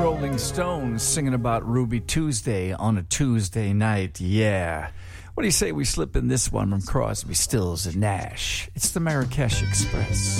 Rolling Stones singing about Ruby Tuesday on a Tuesday night. Yeah. What do you say we slip in this one from Crosby, Stills, and Nash? It's the Marrakesh Express.